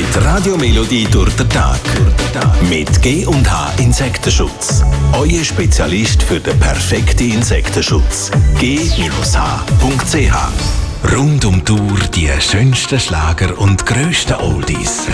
Die Radiomelodie durch den Tag. Mit G&H Insektenschutz. Euer Spezialist für den perfekten Insektenschutz. G-H.ch. Rund um die Uhr die schönsten Schlager und grössten Oldies.